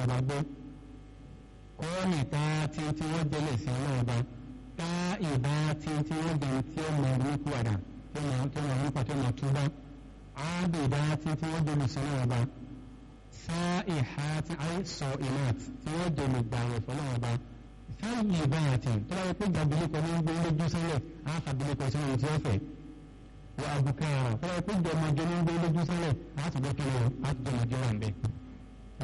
ọlọ́run ọba gbọ́ kọ́ọ̀nì tí wọ́n jẹ́lẹ̀ sí ọlọ́run ọba tá ìbá tí wọ́n jẹ́ tí ó mọ̀ nípòwàdà tó mọ̀ nípa tó mọ̀ túbá ábì ìbá tí wọ́n jẹ́lẹ̀ sí ọlọ́run ọba sá ìhá tí sọ ìmáàt tí wọ́n jẹ́lẹ̀ gbàwẹ̀ fọlọ́run ọba sáyìn ìbá àti tó bá yẹ pé gbàgbélépọ̀ ní gbé lójú sálẹ̀ á fàgbélépọ̀ sí ohun tí ó fẹ́ wọ àbùkárà tó bá yẹ pé jọmọjọ ní gbé lójú sálẹ̀ á ti gbọ́ kí ni á ti jọmọjọ wà ń bẹ́ẹ̀.